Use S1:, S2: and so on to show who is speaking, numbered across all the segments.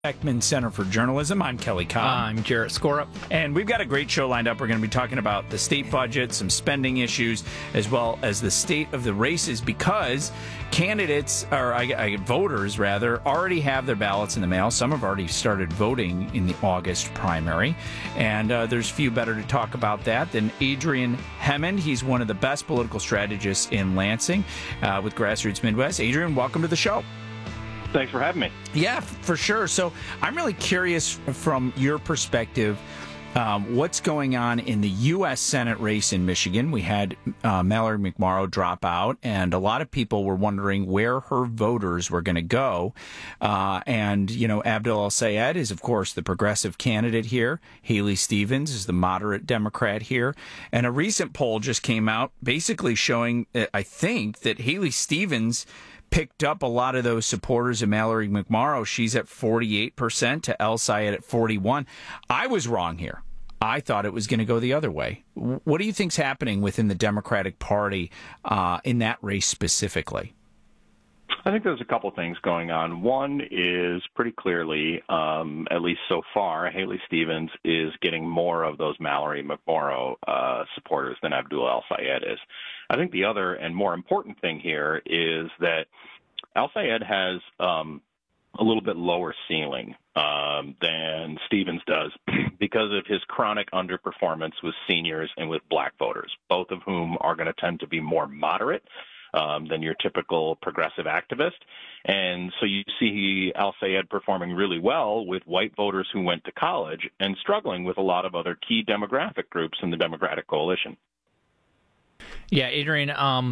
S1: Beckman Center for Journalism. I'm Kelly Cobb.
S2: I'm Jarrett Skorup.
S1: And we've got a great show lined up. We're going to be talking about the state budget, some spending issues, as well as the state of the races, because candidates, or voters rather, already have their ballots in the mail. Some have already started voting in the August primary. And there's few better to talk about that than Adrian Hemmond. He's one of the best political strategists in Lansing with Grassroots Midwest. Adrian, welcome to the show.
S3: Thanks for having me.
S1: Yeah, for sure. So I'm really curious from your perspective, what's going on in the U.S. Senate race in Michigan. We had Mallory McMorrow drop out, and a lot of people were wondering where her voters were going to go. And, you know, Abdel El-Sayed is, of course, the progressive candidate here. Haley Stevens is the moderate Democrat here. And a recent poll just came out basically showing, I think, that Haley Stevens picked up a lot of those supporters of Mallory McMorrow. She's at 48% to El-Sayed at 41%. I was wrong here. I thought it was going to go the other way. What do you think's happening within the Democratic Party in that race specifically?
S3: I think there's a couple things going on. One is pretty clearly, at least so far, Haley Stevens is getting more of those Mallory McMorrow supporters than Abdul El-Sayed is. I think the other and more important thing here is that El-Sayed has a little bit lower ceiling than Stevens does because of his chronic underperformance with seniors and with black voters, both of whom are going to tend to be more moderate than your typical progressive activist. And so you see El-Sayed performing really well with white voters who went to college and struggling with a lot of other key demographic groups in the Democratic coalition.
S2: Yeah, Adrian,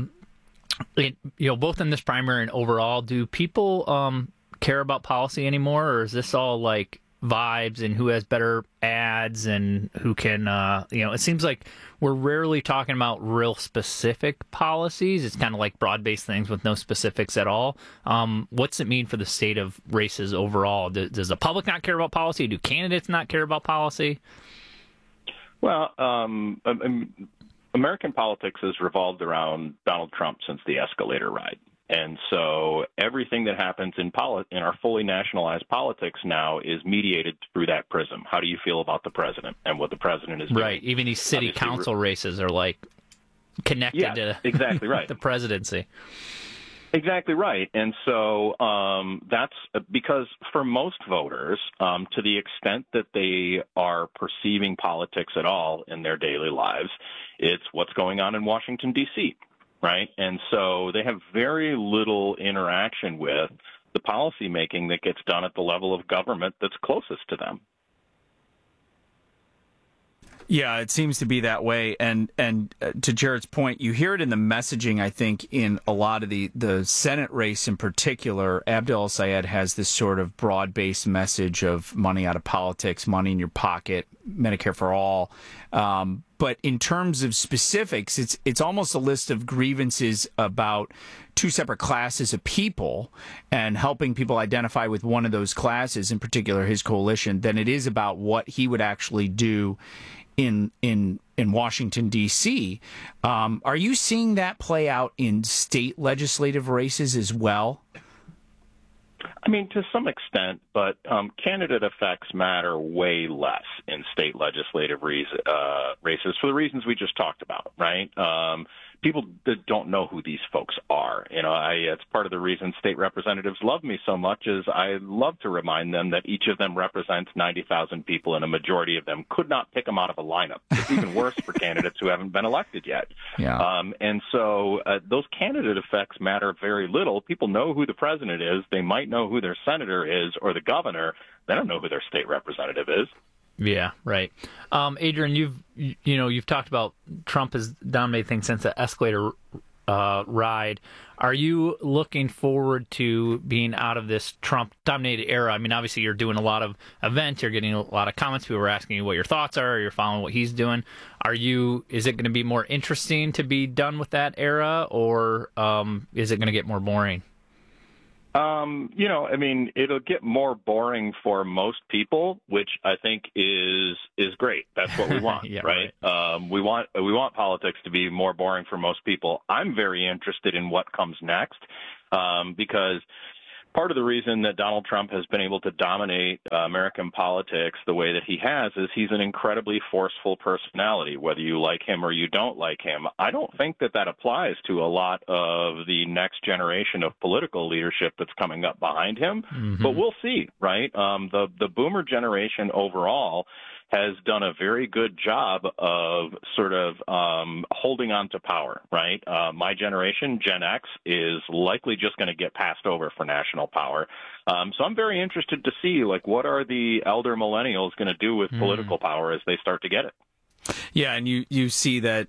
S2: both in this primary and overall, do people care about policy anymore, or is this all like vibes and who has better ads and who can, it seems like we're rarely talking about real specific policies. It's kind of like broad-based things with no specifics at all. What's it mean for the state of races overall? Does the public not care about policy? Do candidates not care about policy?
S3: Well, American politics has revolved around Donald Trump since the escalator ride. And so everything that happens in our fully nationalized politics now is mediated through that prism. How do you feel about the president and what the president is doing?
S2: Right. Even these city council races are like connected to
S3: exactly right.
S2: the presidency.
S3: Exactly right. And so that's because for most voters, to the extent that they are perceiving politics at all in their daily lives, it's what's going on in Washington, D.C., right? And so they have very little interaction with the policymaking that gets done at the level of government that's closest to them.
S1: Yeah, it seems to be that way. And to Jarrett's point, you hear it in the messaging, I think, in a lot of the Senate race in particular. Abdel El-Sayed has this sort of broad-based message of money out of politics, money in your pocket, Medicare for all. But in terms of specifics, it's almost a list of grievances about two separate classes of people and helping people identify with one of those classes, in particular his coalition, than it is about what he would actually do in Washington, D.C. Are you seeing that play out in state legislative races as well?
S3: I mean, to some extent, but candidate effects matter way less in state legislative races for the reasons we just talked about, right? People that don't know who these folks are. It's part of the reason state representatives love me so much is I love to remind them that each of them represents 90,000 people, and a majority of them could not pick them out of a lineup. It's even worse for candidates who haven't been elected yet.
S1: Yeah.
S3: And so those candidate effects matter very little. People know who the president is. They might know who their senator is or the governor. They don't know who their state representative is.
S2: Yeah, right. Adrian, you've talked about Trump has dominated things since the escalator ride. Are you looking forward to being out of this Trump-dominated era? I mean, obviously you're doing a lot of events, you're getting a lot of comments. People are asking you what your thoughts are. You're following what he's doing. Is it going to be more interesting to be done with that era, or is it going to get more boring?
S3: It'll get more boring for most people, which I think is great. That's what we want,
S2: yeah,
S3: right? We want politics to be more boring for most people. I'm very interested in what comes next, because part of the reason that Donald Trump has been able to dominate American politics the way that he has is he's an incredibly forceful personality, whether you like him or you don't like him. I don't think that that applies to a lot of the next generation of political leadership that's coming up behind him, but we'll see, right? The boomer generation overall has done a very good job of sort of holding on to power, right? My generation, Gen X, is likely just going to get passed over for national power. So I'm very interested to see, like, what are the elder millennials going to do with political power as they start to get it?
S1: Yeah, and you see that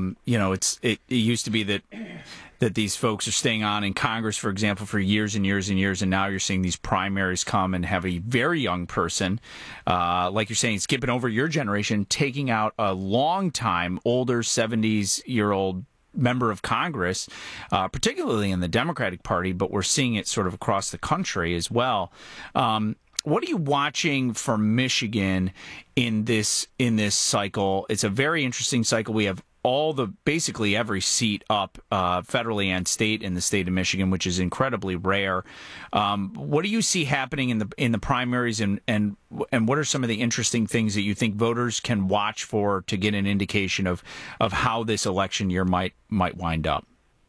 S1: it used to be that these folks are staying on in Congress, for example, for years and years and years, and now you're seeing these primaries come and have a very young person, like you're saying, skipping over your generation, taking out a long time, older 70s-year-old member of Congress, particularly in the Democratic Party, but we're seeing it sort of across the country as well. What are you watching for Michigan in this cycle? It's a very interesting cycle. We have basically every seat up federally and state in the state of Michigan, which is incredibly rare. What do you see happening in the primaries, and what are some of the interesting things that you think voters can watch for to get an indication of how this election year might wind up?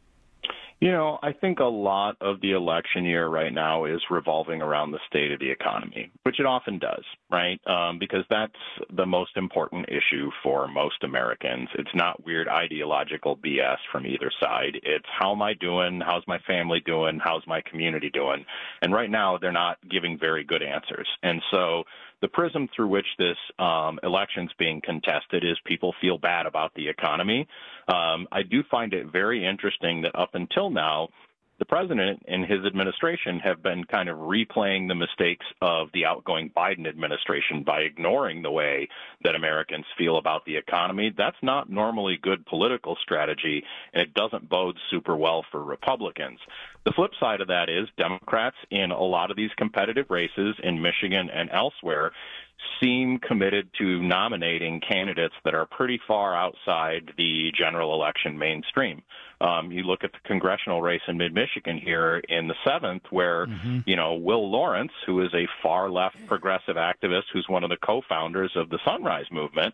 S3: You know, I think a lot of the election year right now is revolving around the state of the economy, which it often does, right? Because that's the most important issue for most Americans. It's not weird ideological BS from either side. It's how am I doing? How's my family doing? How's my community doing? And right now, they're not giving very good answers. And so the prism through which this election's being contested is people feel bad about the economy. I do find it very interesting that up until now, the president and his administration have been kind of replaying the mistakes of the outgoing Biden administration by ignoring the way that Americans feel about the economy. That's not normally good political strategy, and it doesn't bode super well for Republicans. The flip side of that is Democrats in a lot of these competitive races in Michigan and elsewhere seem committed to nominating candidates that are pretty far outside the general election mainstream. You look at the congressional race in mid-Michigan here in the 7th where, Will Lawrence, who is a far-left progressive activist who's one of the co-founders of the Sunrise Movement,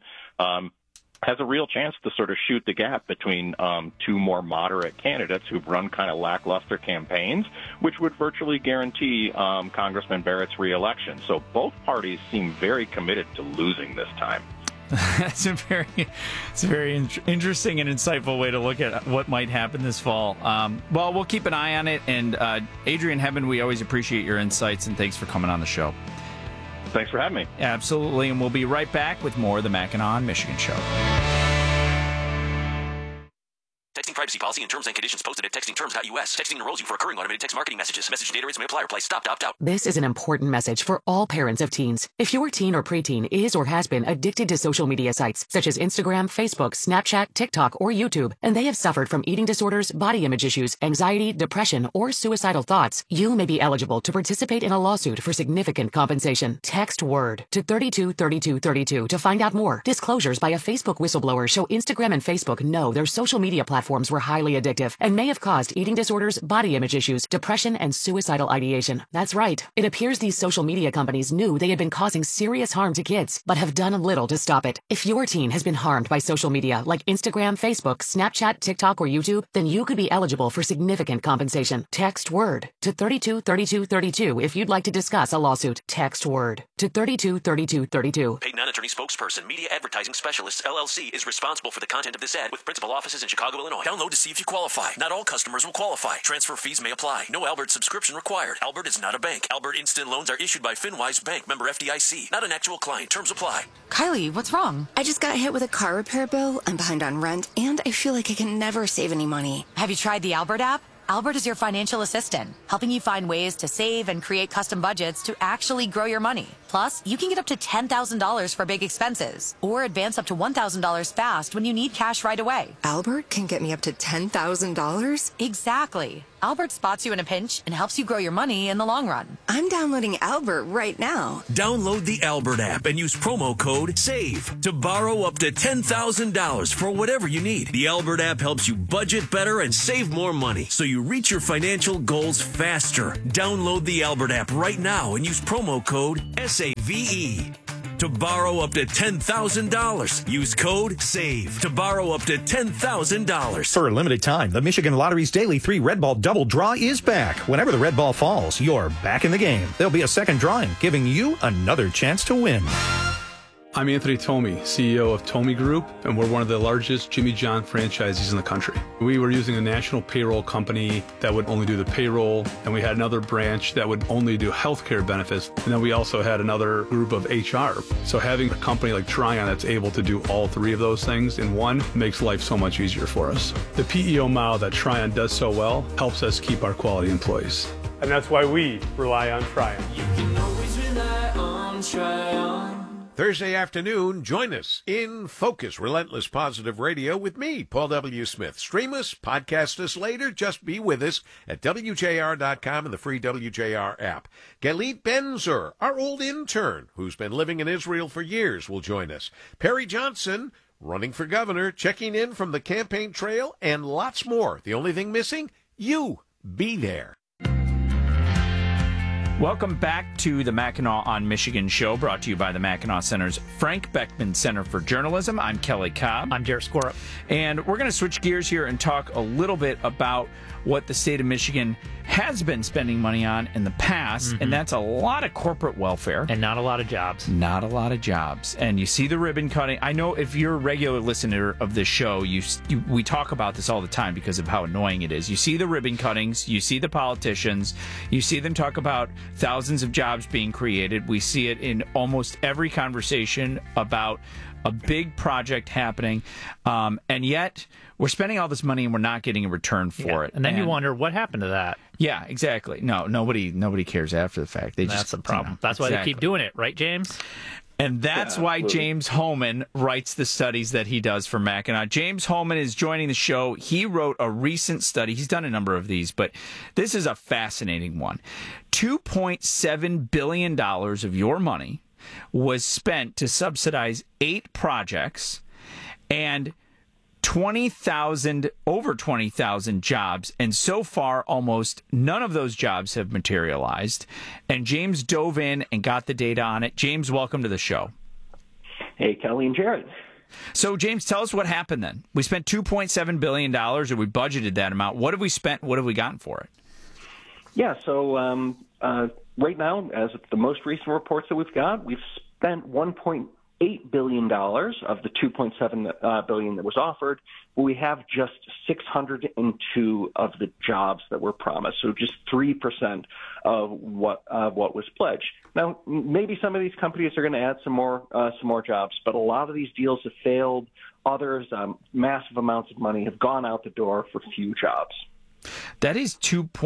S3: has a real chance to sort of shoot the gap between two more moderate candidates who've run kind of lackluster campaigns, which would virtually guarantee Congressman Barrett's reelection. So both parties seem very committed to losing this time.
S1: It's a very interesting and insightful way to look at what might happen this fall. Well, we'll keep an eye on it. And Adrian Hebben, we always appreciate your insights, and thanks for coming on the show.
S3: Thanks for having me.
S1: Absolutely, and we'll be right back with more of the Mackinac Michigan Show.
S4: Texting privacy policy and terms and conditions posted at textingterms.us. Texting enrolls you for recurring automated text marketing messages. Message data rates may apply. Reply stop to opt out.
S5: This is an important message for all parents of teens. If your teen or preteen is or has been addicted to social media sites such as Instagram, Facebook, Snapchat, TikTok, or YouTube, and they have suffered from eating disorders, body image issues, anxiety, depression, or suicidal thoughts, you may be eligible to participate in a lawsuit for significant compensation. Text WORD to 323232 to find out more. Disclosures by a Facebook whistleblower show Instagram and Facebook know their social media platforms were highly addictive and may have caused eating disorders, body image issues, depression, and suicidal ideation. That's right. It appears these social media companies knew they had been causing serious harm to kids, but have done little to stop it. If your teen has been harmed by social media like Instagram, Facebook, Snapchat, TikTok, or YouTube, then you could be eligible for significant compensation. Text WORD to 323232 if you'd like to discuss a lawsuit. Text WORD to 323232.
S4: Paid non-attorney spokesperson, Media Advertising Specialists, LLC, is responsible for the content of this ad with principal offices in Chicago, Illinois. Download to see if you qualify. Not all customers will qualify. Transfer fees may apply. No Albert subscription required. Albert is not a bank. Albert Instant Loans are issued by FinWise Bank, member FDIC. Not an actual client. Terms apply.
S6: Kylie, what's wrong? I just got hit with a car repair bill. I'm behind on rent, and I feel like I can never save any money.
S7: Have you tried the Albert app? Albert is your financial assistant, helping you find ways to save and create custom budgets to actually grow your money. Plus, you can get up to $10,000 for big expenses or advance up to $1,000 fast when you need cash right away.
S6: Albert can get me up to $10,000?
S7: Exactly. Albert spots you in a pinch and helps you grow your money in the long run.
S6: I'm downloading Albert right now.
S4: Download the Albert app and use promo code SAVE to borrow up to $10,000 for whatever you need. The Albert app helps you budget better and save more money so you reach your financial goals faster. Download the Albert app right now and use promo code SAVE to borrow up to $10,000. Use code SAVE to borrow up to $10,000.
S8: For a limited time, the Michigan Lottery's Daily 3 Red Ball Double Draw is back. Whenever the red ball falls, you're back in the game. There'll be a second drawing, giving you another chance to win.
S9: I'm Anthony Tomey, CEO of Tomey Group, and we're one of the largest Jimmy John franchisees in the country. We were using a national payroll company that would only do the payroll, and we had another branch that would only do healthcare benefits, and then we also had another group of HR. So having a company like Tryon that's able to do all three of those things in one makes life so much easier for us. The PEO model that Tryon does so well helps us keep our quality employees.
S10: And that's why we rely on Tryon.
S11: You can always rely on Tryon.
S12: Thursday afternoon, join us in Focus, Relentless Positive Radio with me, Paul W. Smith. Stream us, podcast us later. Just be with us at WJR.com and the free WJR app. Galit Benzer, our old intern, who's been living in Israel for years, will join us. Perry Johnson, running for governor, checking in from the campaign trail, and lots more. The only thing missing? You. Be there.
S1: Welcome back to the Mackinac on Michigan show, brought to you by the Mackinac Center's Frank Beckman Center for Journalism. I'm Kelly Cobb.
S2: I'm Jared Skorup.
S1: And we're going to switch gears here and talk a little bit about what the state of Michigan has been spending money on in the past, and that's a lot of corporate welfare.
S2: And not a lot of jobs.
S1: Not a lot of jobs. And you see the ribbon cutting. I know if you're a regular listener of this show, we talk about this all the time because of how annoying it is. You see the ribbon cuttings, you see the politicians, you see them talk about thousands of jobs being created. We see it in almost every conversation about a big project happening, and yet we're spending all this money and we're not getting a return for it.
S2: And then you wonder what happened to that.
S1: Yeah, exactly. No, nobody cares after the fact.
S2: That's the problem. That's why they keep doing it, right, James?
S1: And that's why James Hohman writes the studies that he does for Mackinac. James Hohman is joining the show. He wrote a recent study. He's done a number of these, but this is a fascinating one. $2.7 billion of your money was spent to subsidize 8 projects and over 20,000 jobs. And so far, almost none of those jobs have materialized. And James dove in and got the data on it. James, welcome to the show.
S3: Hey, Kelly and Jared.
S1: So, James, tell us what happened then. We spent $2.7 billion, or we budgeted that amount. What have we spent? What have we gotten for it?
S3: Yeah, so right now, as of the most recent reports that we've got, we've spent $1.8 billion of the $2.7 billion that was offered. We have just 602 of the jobs that were promised, so just 3% of what was pledged. Now, maybe some of these companies are going to add some more jobs, but a lot of these deals have failed. Others, massive amounts of money have gone out the door for few jobs.
S1: That is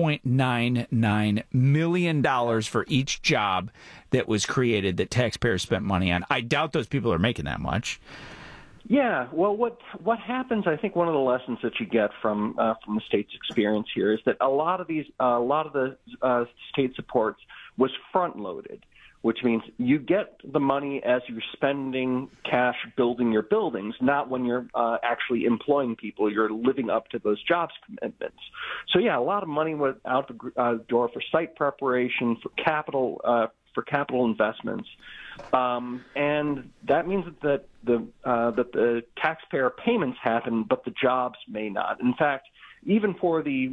S1: $2.99 million for each job that was created that taxpayers spent money on. I doubt those people are making that much.
S3: Yeah, well, what happens? I think one of the lessons that you get from the state's experience here is that a lot of the state supports was front loaded, which means you get the money as you're spending cash building your buildings, not when you're actually employing people. You're living up to those jobs commitments. So, yeah, a lot of money went out the door for site preparation, for capital investments. And that means that the taxpayer payments happen, but the jobs may not. In fact, even for the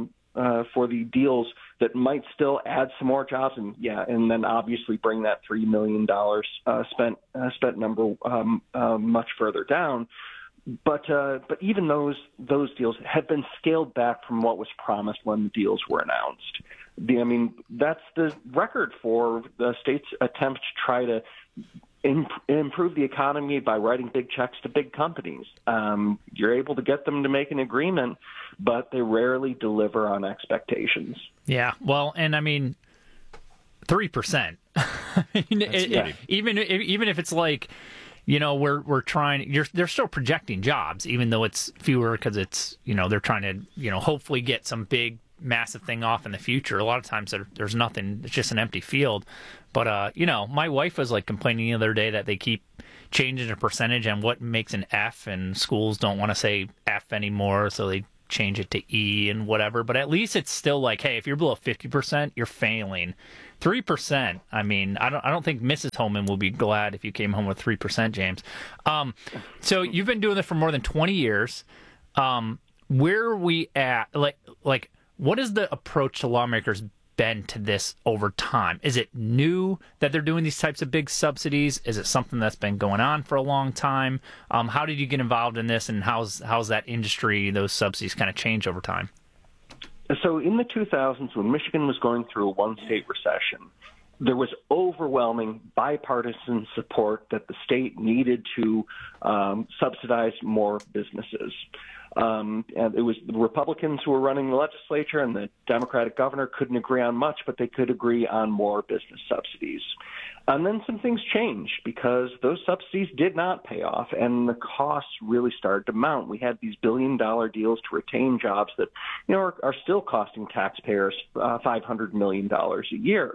S3: deals that might still add some more jobs, and then obviously bring that $3 million spent number much further down. But even those deals have been scaled back from what was promised when the deals were announced. That's the record for the state's attempt to try to improve the economy by writing big checks to big companies. You're able to get them to make an agreement, but they rarely deliver on expectations.
S2: Yeah, well, and 3%. Even if it's like, we're trying. They're still projecting jobs, even though it's fewer because it's they're trying to hopefully get some big massive thing off in the future. A lot of times there's nothing. It's just an empty field. But, my wife was like complaining the other day that they keep changing the percentage on what makes an F, and schools don't want to say F anymore, so they change it to E and whatever. But at least it's still like, hey, if you're below 50%, you're failing. 3%. I mean, I don't think Mrs. Holman will be glad if you came home with 3%, James. So you've been doing this for more than 20 years. Where are we at? Like, what is the approach to lawmakers been to this over time? Is it new that they're doing these types of big subsidies? Is it something that's been going on for a long time? How did you get involved in this, and how's that industry, those subsidies, kind of change over time?
S3: So in the 2000s, when Michigan was going through a one-state recession, there was overwhelming bipartisan support that the state needed to subsidize more businesses. And it was the Republicans who were running the legislature, and the Democratic governor couldn't agree on much, but they could agree on more business subsidies. And then some things changed because those subsidies did not pay off, and the costs really started to mount. We had these billion-dollar deals to retain jobs that, are still costing taxpayers $500 million a year.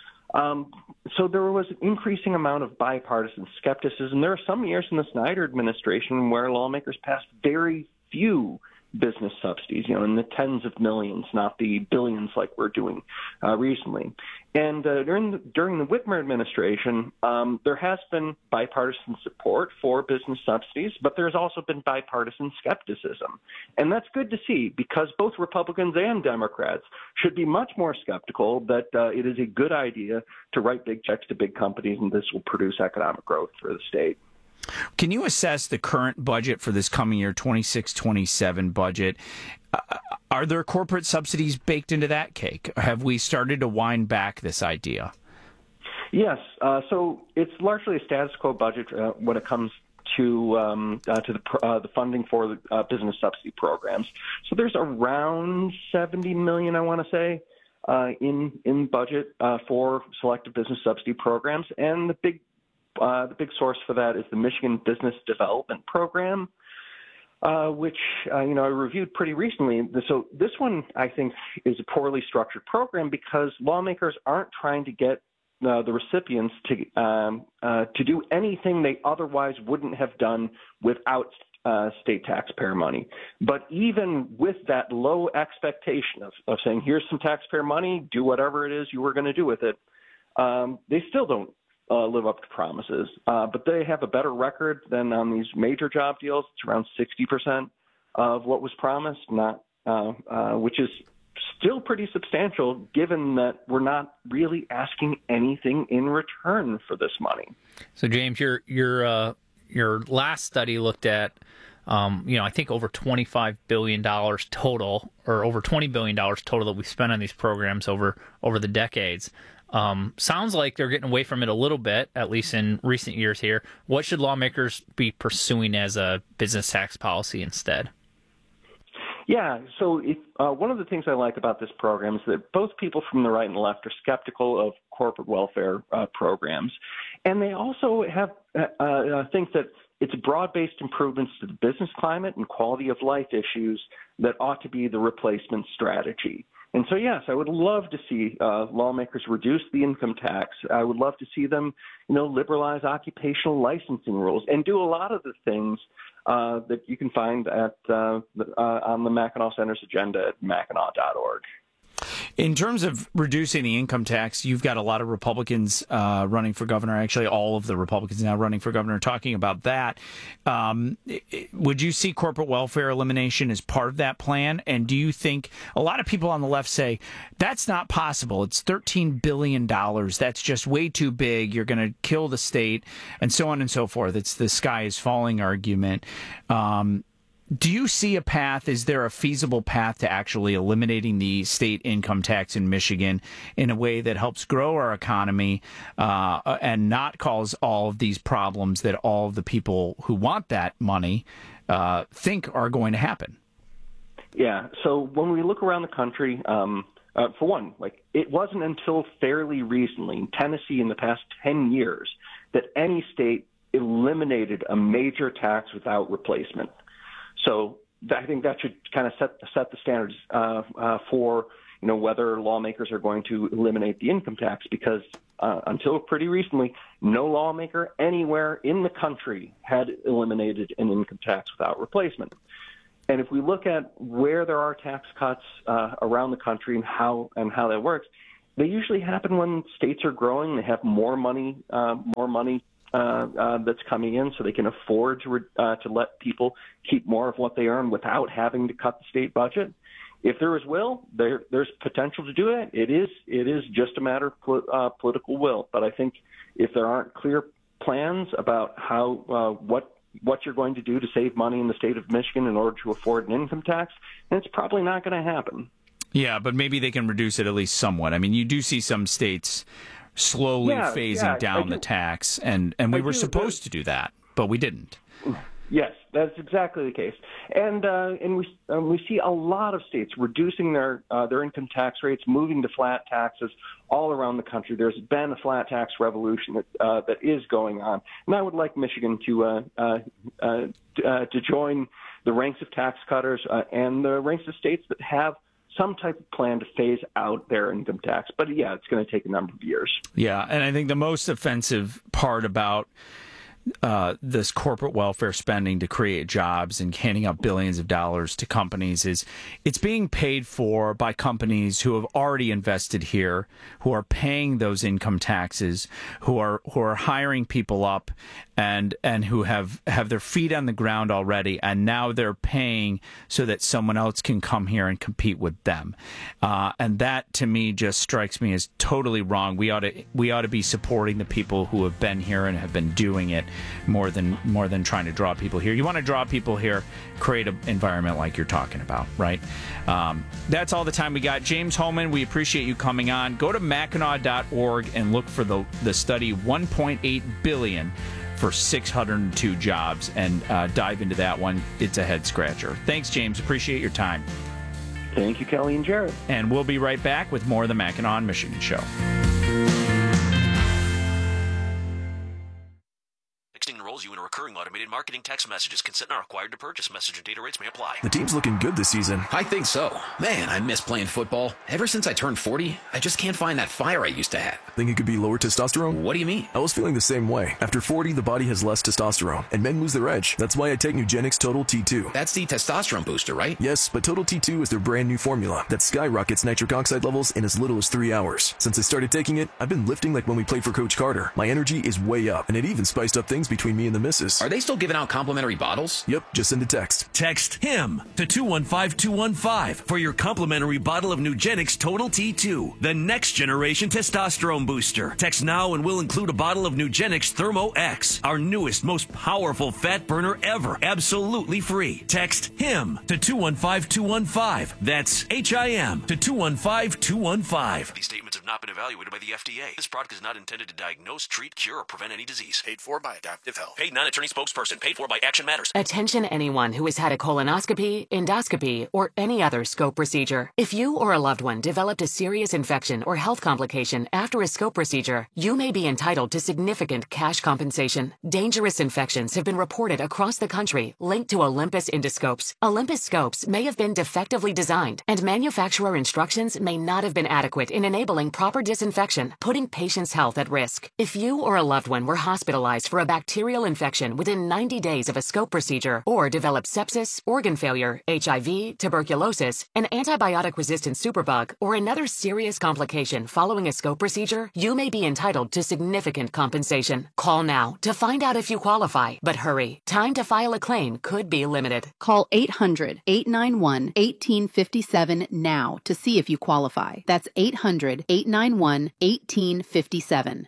S3: So there was an increasing amount of bipartisan skepticism. There are some years in the Snyder administration where lawmakers passed very few business subsidies, in the tens of millions, not the billions like we're doing recently. And during the Whitmer administration, there has been bipartisan support for business subsidies, but there's also been bipartisan skepticism. And that's good to see, because both Republicans and Democrats should be much more skeptical that it is a good idea to write big checks to big companies, and this will produce economic growth for the state.
S1: Can you assess the current budget for this coming year, 26-27 budget? Are there corporate subsidies baked into that cake? Have we started to wind back this idea?
S3: Yes. So it's largely a status quo budget when it comes to the funding for the business subsidy programs. So there's around $70 million, I want to say, in budget for selective business subsidy programs, and the big source for that is the Michigan Business Development Program, which I reviewed pretty recently. So this one, I think, is a poorly structured program because lawmakers aren't trying to get the recipients to do anything they otherwise wouldn't have done without state taxpayer money. But even with that low expectation of saying, here's some taxpayer money, do whatever it is you were going to do with it, they still don't live up to promises. But they have a better record than on these major job deals. It's around 60% of what was promised, which is still pretty substantial given that we're not really asking anything in return for this money.
S2: So, James, your last study looked at, I think over $25 billion total, or over $20 billion total that we spent on these programs over the decades. Sounds like they're getting away from it a little bit, at least in recent years here. What should lawmakers be pursuing as a business tax policy instead?
S3: Yeah, so one of the things I like about this program is that both people from the right and the left are skeptical of corporate welfare programs, and they also have think that it's broad-based improvements to the business climate and quality of life issues that ought to be the replacement strategy. And so, yes, I would love to see lawmakers reduce the income tax. I would love to see them, liberalize occupational licensing rules and do a lot of the things that you can find at on the Mackinac Center's agenda at mackinac.org.
S1: In terms of reducing the income tax, you've got a lot of Republicans running for governor. Actually, all of the Republicans now running for governor talking about that. Would you see corporate welfare elimination as part of that plan? And do you think a lot of people on the left say that's not possible? It's $13 billion. That's just way too big. You're going to kill the state and so on and so forth. It's the sky is falling argument. Do you see a path? Is there a feasible path to actually eliminating the state income tax in Michigan in a way that helps grow our economy and not cause all of these problems that all of the people who want that money think are going to happen?
S3: Yeah. So when we look around the country, for one, it wasn't until fairly recently in Tennessee in the past 10 years that any state eliminated a major tax without replacement. So
S13: I think that should kind of set the standards for whether lawmakers are going to eliminate the income tax, because until pretty recently, no lawmaker anywhere in the country had eliminated an income tax without replacement. And if we look at where there are tax cuts around the country and how that works, they usually happen when states are growing. They have more money that's coming in, so they can afford to let people keep more of what they earn without having to cut the state budget. If there is will, there's potential to do it. It is just a matter of political will. But I think if there aren't clear plans about how what you're going to do to save money in the state of Michigan in order to afford an income tax, then it's probably not going to happen.
S1: Yeah, but maybe they can reduce it at least somewhat. I mean, you do see some states slowly phasing down the tax, and we were supposed to do that, but we didn't.
S13: Yes, that's exactly the case, and we see a lot of states reducing their income tax rates, moving to flat taxes all around the country. There's been a flat tax revolution that is going on, and I would like Michigan to join the ranks of tax cutters and the ranks of states that have some type of plan to phase out their income tax. But yeah, it's going to take a number of years.
S1: Yeah, and I think the most offensive part about this corporate welfare spending to create jobs and handing out billions of dollars to companies is it's being paid for by companies who have already invested here, who are paying those income taxes, who are hiring people up and who have their feet on the ground already, and now they're paying so that someone else can come here and compete with them. And that to me just strikes me as totally wrong. We ought to be supporting the people who have been here and have been doing it more than trying to draw people here. You want to draw people here, create an environment like you're talking about, right? That's all the time we got. James Hohmann, we appreciate you coming on. Go to Mackinac.org and look for the study $1.8 billion for 602 jobs and dive into that one. It's a head scratcher. Thanks, James. Appreciate your time.
S13: Thank you, Kelly and Jared.
S1: And we'll be right back with more of the Mackinac Michigan Show.
S4: Enrolls you in a recurring automated marketing text messages. Consent not required to purchase. Message and data rates may apply.
S14: The team's looking good this season.
S15: I think so. Man, I miss playing football. Ever since I turned 40, I just can't find that fire I used to have.
S14: Think it could be lower testosterone?
S15: What do you mean?
S14: I was feeling the same way. After 40, the body has less testosterone, and men lose their edge. That's why I take Nugenix Total T2.
S15: That's the testosterone booster, right?
S14: Yes, but Total T2 is their brand new formula that skyrockets nitric oxide levels in as little as 3 hours. Since I started taking it, I've been lifting like when we played for Coach Carter. My energy is way up, and it even spiced up things between me and the missus.
S15: Are they still giving out complimentary bottles?
S14: Yep, just send a text.
S16: Text HIM to 215-215 for your complimentary bottle of Nugenix Total T2, the next generation testosterone booster. Text now and we'll include a bottle of Nugenix Thermo X, our newest, most powerful fat burner ever, absolutely free. Text HIM to 215-215. That's HIM to 215-215.
S4: These statements have not been evaluated by the FDA. This product is not intended to diagnose, treat, cure, or prevent any disease.
S17: Paid for by Adaptive Health.
S4: Paid non-attorney spokesperson. Paid for by Action Matters.
S5: Attention anyone who has had a colonoscopy, endoscopy, or any other scope procedure. If you or a loved one developed a serious infection or health complication after a scope procedure, you may be entitled to significant cash compensation. Dangerous infections have been reported across the country linked to Olympus endoscopes. Olympus scopes may have been defectively designed, and manufacturer instructions may not have been adequate in enabling proper disinfection, putting patients' health at risk. If you or a loved one were hospitalized for a bacterial infection within 90 days of a scope procedure, or developed sepsis, organ failure, HIV, tuberculosis, an antibiotic-resistant superbug, or another serious complication following a scope procedure, you may be entitled to significant compensation. Call now to find out if you qualify. But hurry, time to file a claim could be limited.
S18: Call 800-891-1857 now to see if you qualify. That's 800-891-1857.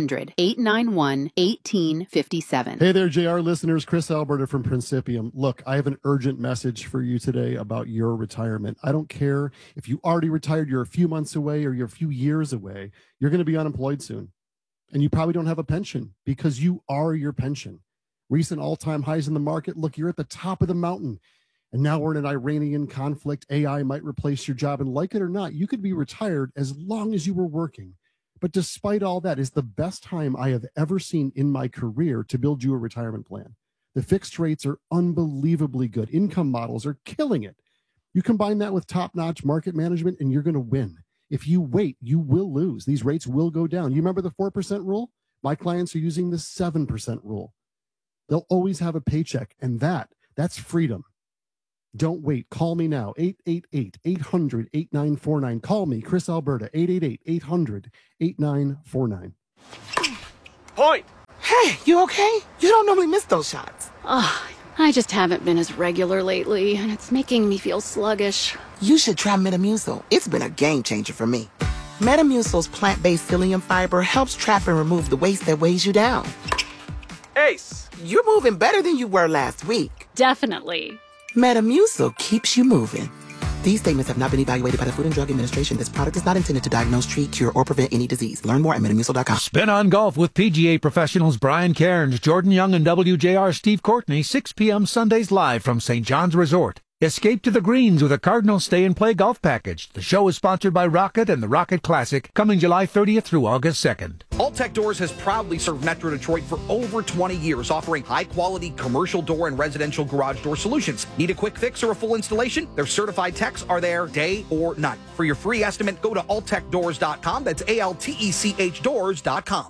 S18: 800-891-1857.
S19: Hey there, JR listeners. Chris Alberta from Principium. Look, I have an urgent message for you today about your retirement. I don't care if you already retired, you're a few months away, or you're a few years away. You're going to be unemployed soon. And you probably don't have a pension because you are your pension. Recent all-time highs in the market. Look, you're at the top of the mountain. And now we're in an Iranian conflict. AI might replace your job. And like it or not, you could be retired as long as you were working. But despite all that, it's the best time I have ever seen in my career to build you a retirement plan. The fixed rates are unbelievably good. Income models are killing it. You combine that with top-notch market management, and you're going to win. If you wait, you will lose. These rates will go down. You remember the 4% rule? My clients are using the 7% rule. They'll always have a paycheck, and that's freedom. Don't wait. Call me now, 888-800-8949. Call me, Chris Alberta, 888-800-8949.
S17: Point! Hey, you okay? You don't normally miss those shots.
S18: I just haven't been as regular lately, and it's making me feel sluggish.
S17: You should try Metamucil. It's been a game changer for me. Metamucil's plant-based psyllium fiber helps trap and remove the waste that weighs you down. Ace, you're moving better than you were last week.
S18: Definitely.
S17: Metamucil keeps you moving. These statements have not been evaluated by the Food and Drug Administration. This product is not intended to diagnose, treat, cure, or prevent any disease. Learn more at Metamucil.com.
S20: Spin on Golf with PGA professionals Brian Cairns, Jordan Young, and WJR Steve Courtney, 6 p.m. Sundays live from St. John's Resort. Escape to the greens with a Cardinal Stay and Play golf package. The show is sponsored by Rocket and the Rocket Classic, coming July 30th through August 2nd.
S21: Alltech Doors has proudly served Metro Detroit for over 20 years, offering high-quality commercial door and residential garage door solutions. Need a quick fix or a full installation? Their certified techs are there day or night. For your free estimate, go to alltechdoors.com. That's ALTECH doors.com.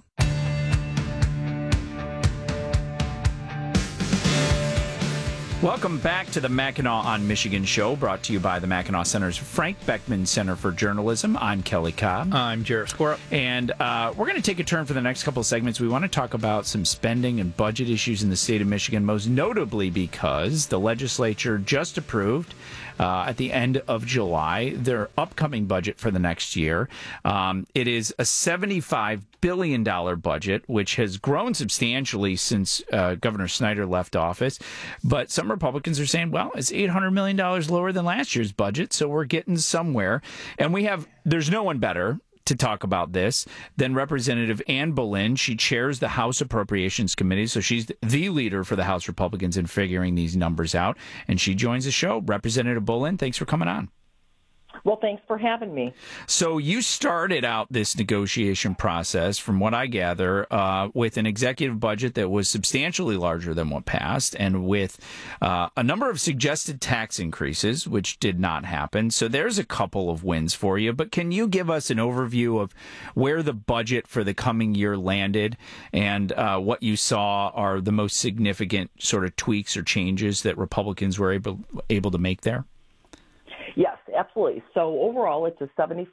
S1: Welcome back to the Mackinac on Michigan show, brought to you by the Mackinac Center's Frank Beckman Center for Journalism. I'm Kelly Cobb.
S2: I'm Jarrett Squirrel.
S1: And we're going to take a turn for the next couple of segments. We want to talk about some spending and budget issues in the state of Michigan, most notably because the legislature just approved at the end of July their upcoming budget for the next year. It is a $75 billion budget, which has grown substantially since Governor Snyder left office. But some Republicans are saying, well, it's $800 million lower than last year's budget, so we're getting somewhere. And there's no one better to talk about this than Representative Ann Boleyn. She chairs the House Appropriations Committee, so she's the leader for the House Republicans in figuring these numbers out. And she joins the show. Representative Boleyn, thanks for coming on.
S22: Well, thanks for having me.
S1: So you started out this negotiation process, from what I gather, with an executive budget that was substantially larger than what passed, and with a number of suggested tax increases, which did not happen. So there's a couple of wins for you. But can you give us an overview of where the budget for the coming year landed and what you saw are the most significant sort of tweaks or changes that Republicans were able to make there?
S22: Yes, absolutely. So overall, it's a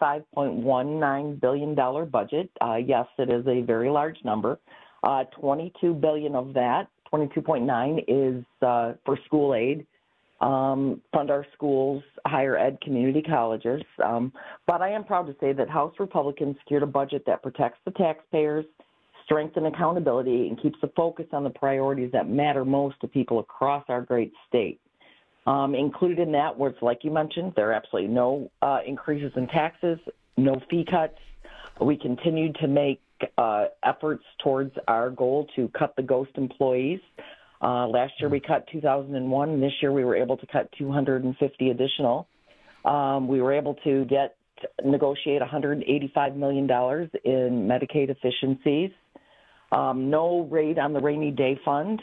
S22: $75.19 billion budget. Yes, it is a very large number. $22 billion of that, 22.9, is for school aid, fund our schools, higher ed, community colleges. But I am proud to say that House Republicans secured a budget that protects the taxpayers, strengthens accountability, and keeps the focus on the priorities that matter most to people across our great state. Included in that was, like you mentioned, there are absolutely no increases in taxes, no fee cuts. We continued to make efforts towards our goal to cut the ghost employees. Last year we cut 2,001, and this year we were able to cut 250 additional. We were able to negotiate $185 million in Medicaid efficiencies. No rate on the rainy day fund,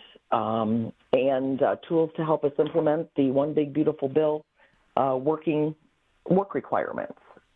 S22: and tools to help us implement the One Big Beautiful Bill work requirements.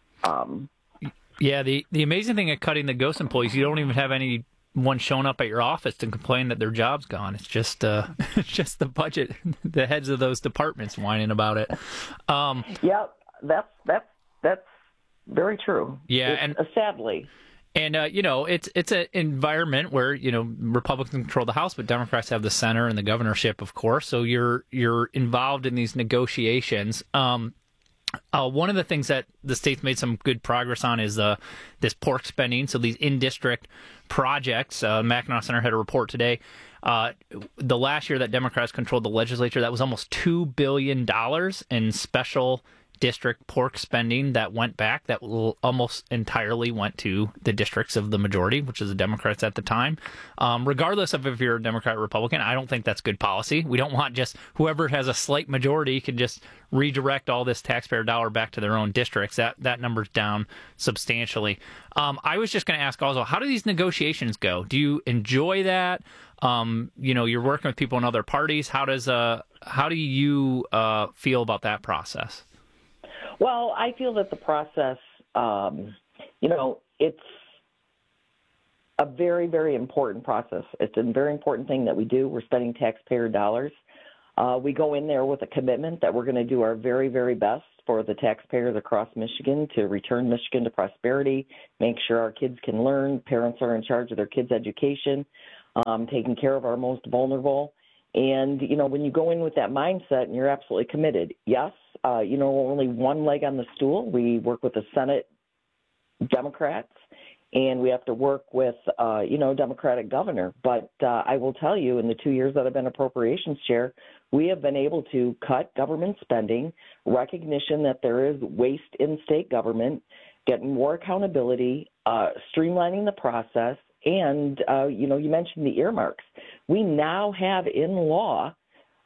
S2: Yeah, the amazing thing of cutting the ghost employees, you don't even have anyone showing up at your office to complain that their job's gone. It's just just the budget, the heads of those departments whining about it.
S22: Yeah, that's very true.
S2: Yeah,
S22: sadly.
S2: And, it's an environment where, Republicans control the House, but Democrats have the Senate and the governorship, of course. So you're involved in these negotiations. One of the things that the state's made some good progress on is this pork spending. So these in-district projects, Mackinac Center had a report today. The last year that Democrats controlled the legislature, that was almost $2 billion in special district pork spending that went back, that almost entirely went to the districts of the majority, which is the Democrats at the time. Regardless of if you're a Democrat or Republican, I don't think that's good policy. We don't want just whoever has a slight majority can just redirect all this taxpayer dollar back to their own districts. That number's down substantially. I was just going to ask also, how do these negotiations go? Do you enjoy that? You're working with people in other parties. How do you feel about that process?
S22: Well, I feel that the process, it's a very, very important process. It's a very important thing that we do. We're spending taxpayer dollars. We go in there with a commitment that we're going to do our very, very best for the taxpayers across Michigan to return Michigan to prosperity, make sure our kids can learn, parents are in charge of their kids' education, taking care of our most vulnerable. And, when you go in with that mindset and you're absolutely committed, yes, only one leg on the stool. We work with the Senate Democrats, and we have to work with, Democratic governor. But I will tell you, in the 2 years that I've been appropriations chair, we have been able to cut government spending, recognition that there is waste in state government, getting more accountability, streamlining the process, and, you mentioned the earmarks. We now have in law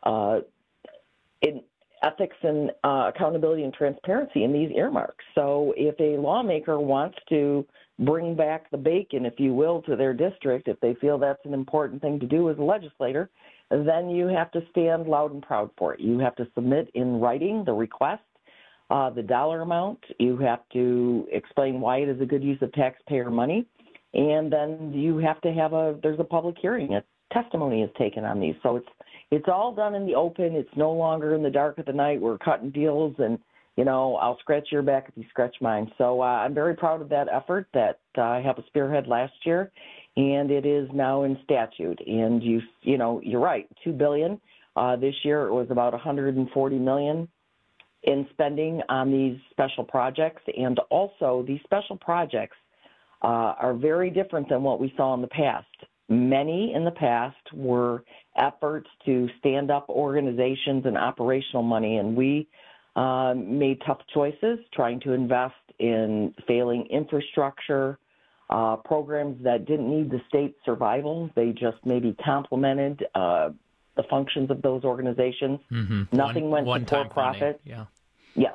S22: in ethics and accountability and transparency in these earmarks. So if a lawmaker wants to bring back the bacon, if you will, to their district, if they feel that's an important thing to do as a legislator, then you have to stand loud and proud for it. You have to submit in writing the request, the dollar amount. You have to explain why it is a good use of taxpayer money. And then you have to have there's a public hearing. A testimony is taken on these. So it's all done in the open. It's no longer in the dark of the night. We're cutting deals and, I'll scratch your back if you scratch mine. So I'm very proud of that effort that I helped spearhead last year, and it is now in statute. And you're right, $2 billion. This year it was about $140 million in spending on these special projects. And also these special projects are very different than what we saw in the past. Many in the past were efforts to stand up organizations and operational money, and we made tough choices trying to invest in failing infrastructure, programs that didn't need the state's survival. They just maybe complemented the functions of those organizations.
S2: Mm-hmm.
S22: Nothing went to for-profit.
S2: Yeah.
S22: Yes.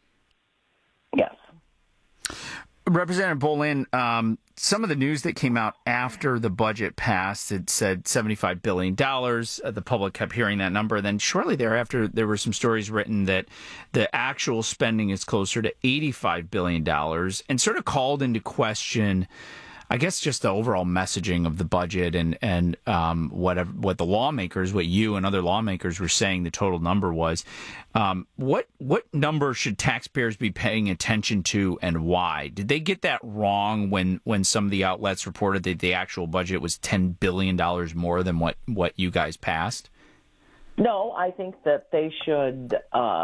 S1: Representative Bolin, some of the news that came out after the budget passed, it said $75 billion. The public kept hearing that number. Then shortly thereafter, there were some stories written that the actual spending is closer to $85 billion and sort of called into question, I guess, just the overall messaging of the budget and what the lawmakers, what you and other lawmakers were saying the total number was. What number should taxpayers be paying attention to, and why? Did they get that wrong when some of the outlets reported that the actual budget was $10 billion more than what you guys passed?
S22: No, I think that they should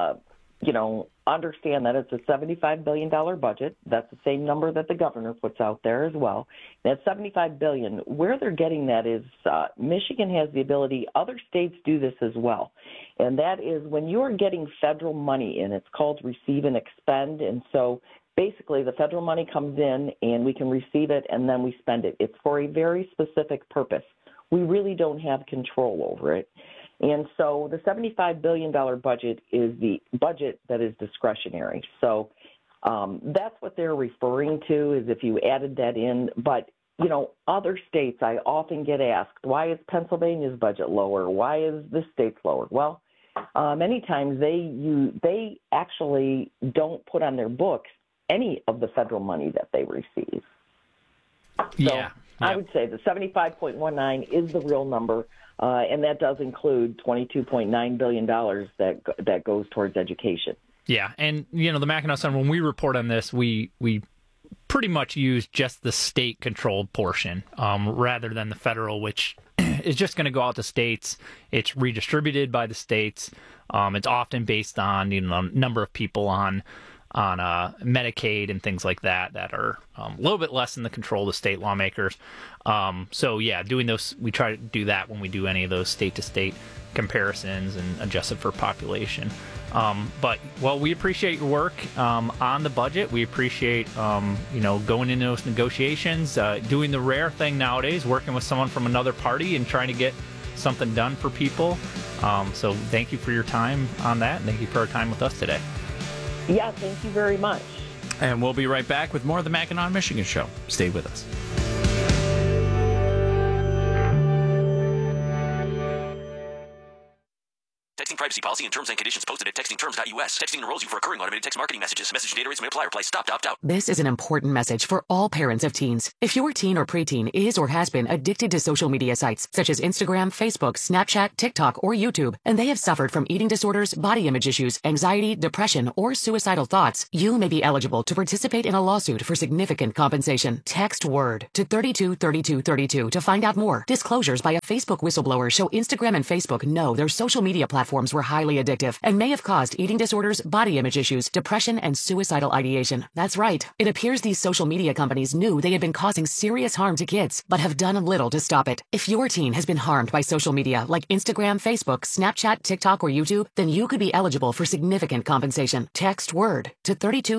S22: understand that it's a $75 billion budget. That's the same number that the governor puts out there as well. That $75 billion, where they're getting that is Michigan has the ability, other states do this as well, and that is when you are getting federal money in, it's called receive and expend, and so basically the federal money comes in and we can receive it and then we spend it. It's for a very specific purpose. We really don't have control over it. And so the $75 billion budget is the budget that is discretionary. So that's what they're referring to, is if you added that in. But, other states, I often get asked, why is Pennsylvania's budget lower? Why is this state's lower? Well, many times they actually don't put on their books any of the federal money that they receive.
S2: Yeah.
S22: So I would say the 75.19 is the real number. And that does include $22.9 billion that goes towards education.
S2: Yeah, and the Mackinac Sun, when we report on this, we pretty much use just the state-controlled portion rather than the federal, which is just going to go out to states. It's redistributed by the states. It's often based on number of people on Medicaid and things like that are a little bit less in the control of the state lawmakers. So yeah, doing those, we try to do that when we do any of those state-to-state comparisons and adjust it for population. But we appreciate your work on the budget. We appreciate going into those negotiations, doing the rare thing nowadays, working with someone from another party and trying to get something done for people. So thank you for your time on that, and thank you for our time with us today.
S22: Yeah, thank you very much.
S1: And we'll be right back with more of the Mackinac Michigan Show. Stay with us.
S4: privacy policy and terms and conditions posted at textingterms.us. Texting enrolls you for recurring automated text marketing messages. Message data rates may apply. Reply stop to opt out.
S5: This is an important message for all parents of teens. If your teen or preteen is or has been addicted to social media sites such as Instagram, Facebook, Snapchat, TikTok, or YouTube, and they have suffered from eating disorders, body image issues, anxiety, depression, or suicidal thoughts, you may be eligible to participate in a lawsuit for significant compensation. Text WORD to 323232 to find out more. Disclosures by a Facebook whistleblower show Instagram and Facebook know their social media platforms were highly addictive and may have caused eating disorders, body image issues, depression, and suicidal ideation. That's right. It appears these social media companies knew they had been causing serious harm to kids, but have done little to stop it. If your teen has been harmed by social media like Instagram, Facebook, Snapchat, TikTok, or YouTube, then you could be eligible for significant compensation. Text WORD to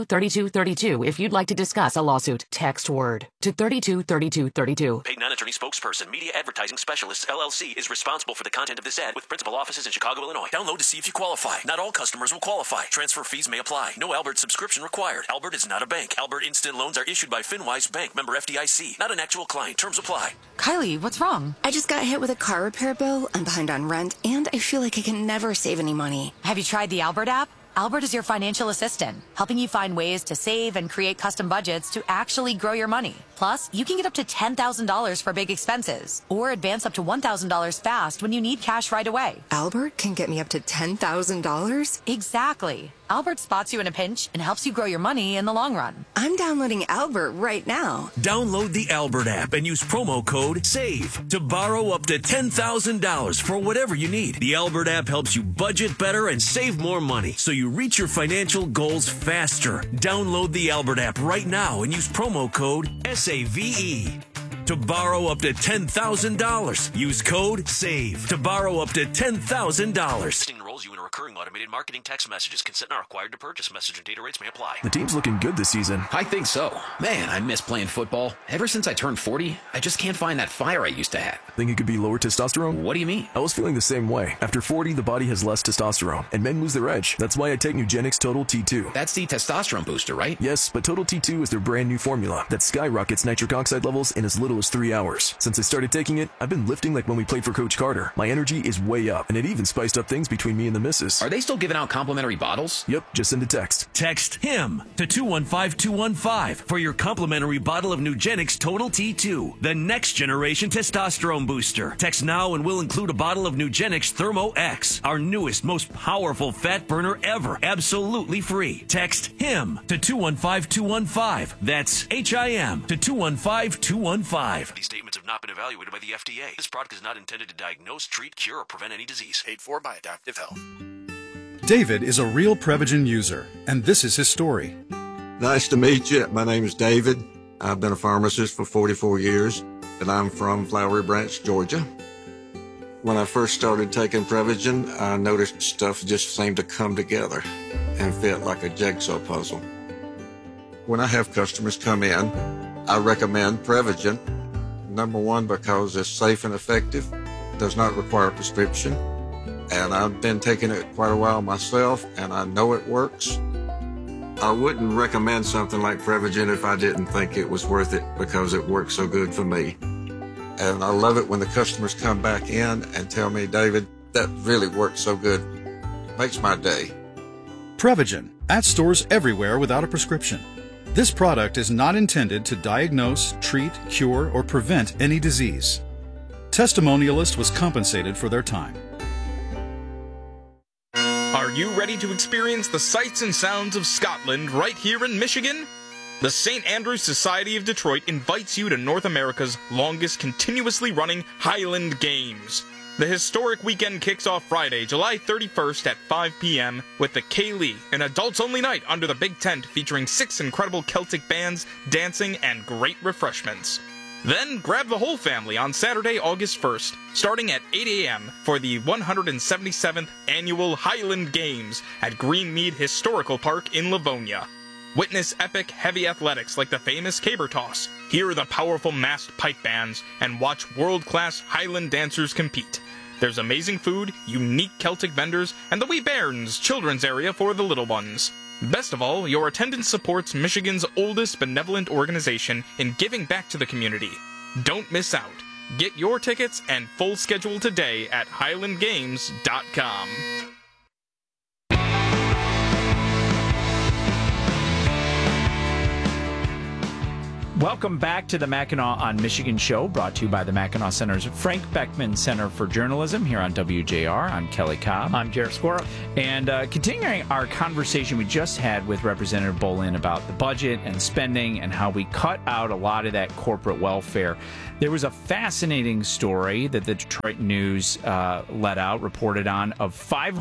S5: 323232 if you'd like to discuss a lawsuit. Text WORD to 323232.
S4: Paid non-attorney spokesperson, Media Advertising Specialists, LLC, is responsible for the content of this ad with principal offices in Chicago, Illinois. Download to see if you qualify. Not all customers will qualify. Transfer fees may apply. No Albert subscription required. Albert is not a bank. Albert Instant Loans are issued by FinWise Bank, member FDIC. Not an actual client. Terms apply.
S6: Kylie, what's wrong? I just got hit with a car repair bill. I'm behind on rent, and I feel like I can never save any money.
S7: Have you tried the Albert app? Albert is your financial assistant, helping you find ways to save and create custom budgets to actually grow your money. Plus, you can get up to $10,000 for big expenses, or advance up to $1,000 fast when you need cash right away.
S6: Albert can get me up to $10,000?
S7: Exactly. Albert spots you in a pinch and helps you grow your money in the long run.
S6: I'm downloading Albert right now.
S16: Download the Albert app and use promo code SAVE to borrow up to $10,000 for whatever you need. The Albert app helps you budget better and save more money so you reach your financial goals faster. Download the Albert app right now and use promo code SAVE to borrow up to $10,000. Use code SAVE to borrow up to $10,000.
S4: Texting enrolls you in a recurring automated marketing text messages. Consent not required to purchase. Message and data rates may apply.
S14: The team's looking good this season.
S15: I think so. Man, I miss playing football. Ever since I turned 40, I just can't find that fire I used to have.
S14: Think it could be lower testosterone?
S15: What do you mean?
S14: I was feeling the same way. After 40, the body has less testosterone, and men lose their edge. That's why I take Nugenix Total T2.
S15: That's the testosterone booster, right?
S14: Yes, but Total T2 is their brand new formula that skyrockets nitric oxide levels in as little as 3 hours. Since I started taking it, I've been lifting like when we played for Coach Carter. My energy is way up, and it even spiced up things between me and the missus.
S15: Are they still giving out complimentary bottles?
S14: Yep, just send a text.
S16: Text HIM to 215-215 for your complimentary bottle of Nugenix Total T2, the next generation testosterone booster. Text now and we'll include a bottle of Nugenix Thermo X, our newest, most powerful fat burner ever, absolutely free. Text HIM to 215-215. That's HIM to 215-215.
S4: These statements have not been evaluated by the FDA. This product is not intended to diagnose, treat, cure, or prevent any disease. Paid for by Adaptive Health.
S23: David is a real Prevagen user, and this is his story.
S24: Nice to meet you. My name is David. I've been a pharmacist for 44 years, and I'm from Flowery Branch, Georgia. When I first started taking Prevagen, I noticed stuff just seemed to come together and fit like a jigsaw puzzle. When I have customers come in, I recommend Prevagen. Number one, because it's safe and effective, does not require a prescription, and I've been taking it quite a while myself, and I know it works. I wouldn't recommend something like Prevagen if I didn't think it was worth it because it works so good for me. And I love it when the customers come back in and tell me, David, that really worked so good. Makes my day.
S23: Prevagen, at stores everywhere without a prescription. This product is not intended to diagnose, treat, cure, or prevent any disease. Testimonialist was compensated for their time.
S25: Are you ready to experience the sights and sounds of Scotland right here in Michigan? The St. Andrews Society of Detroit invites you to North America's longest continuously running Highland Games. The historic weekend kicks off Friday, July 31st at 5 p.m. with the Ceilidh, an adults-only night under the big tent featuring 6 incredible Celtic bands, dancing, and great refreshments. Then grab the whole family on Saturday, August 1st, starting at 8 a.m. for the 177th Annual Highland Games at Greenmead Historical Park in Livonia. Witness epic heavy athletics like the famous caber toss, hear the powerful massed pipe bands, and watch world-class Highland dancers compete. There's amazing food, unique Celtic vendors, and the Wee Bairns children's area for the little ones. Best of all, your attendance supports Michigan's oldest benevolent organization in giving back to the community. Don't miss out. Get your tickets and full schedule today at HighlandGames.com.
S1: Welcome back to the Mackinac on Michigan show, brought to you by the Mackinac Center's Frank Beckman Center for Journalism here on WJR. I'm Kelly Cobb.
S2: I'm Jared Squirrel.
S1: And continuing our conversation we just had with Representative Bolin about the budget and spending and how we cut out a lot of that corporate welfare, there was a fascinating story that the Detroit News let out, reported on, of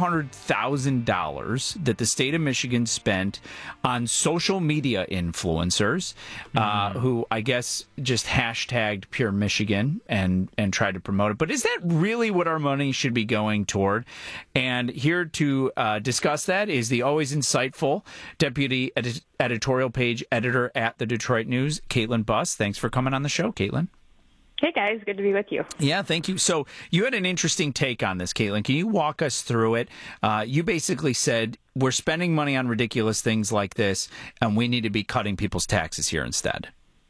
S1: $500,000 that the state of Michigan spent on social media influencers who I guess just hashtagged Pure Michigan and tried to promote it. But is that really what our money should be going toward? And here to discuss that is the always insightful deputy editorial page editor at the Detroit News, Caitlin Buss. Thanks for coming on the show, Caitlin.
S8: Hey, guys. Good to be with you.
S1: Yeah, thank you. So you had an interesting take on this, Caitlin. Can you walk us through it? You basically said we're spending money on ridiculous things like this, and we need to be cutting people's taxes here instead.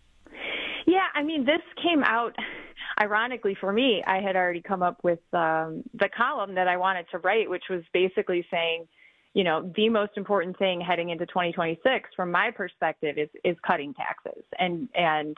S8: Yeah, I mean, this came out, ironically for me, I had already come up with the column that I wanted to write, which was basically saying, you know, the most important thing heading into 2026 from my perspective is cutting taxes and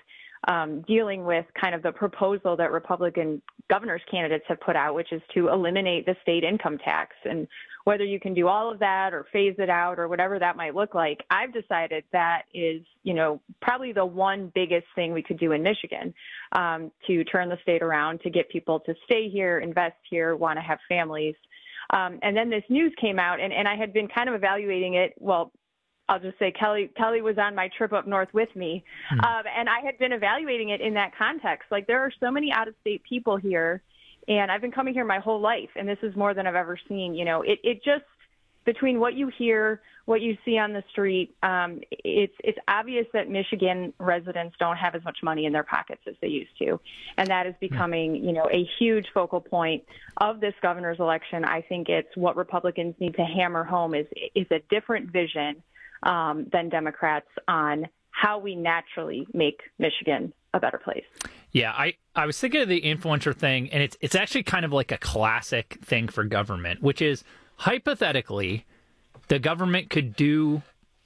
S8: dealing with kind of the proposal that Republican governor's candidates have put out, which is to eliminate the state income tax. And whether you can do all of that or phase it out or whatever that might look like, I've decided that is, you know, probably the one biggest thing we could do in Michigan to turn the state around, to get people to stay here, invest here, want to have families. And then this news came out, and I had been kind of evaluating it. Well, I'll just say Kelly was on my trip up north with me, and I had been evaluating it in that context. Like, there are so many out-of-state people here, and I've been coming here my whole life, and this is more than I've ever seen. You know, it just, between what you hear, what you see on the street, it's obvious that Michigan residents don't have as much money in their pockets as they used to. And that is becoming, you know, a huge focal point of this governor's election. I think it's what Republicans need to hammer home is a different vision than Democrats on how we naturally make Michigan a better place.
S2: Yeah, I was thinking of the influencer thing, and it's actually kind of like a classic thing for government, which is hypothetically the government could do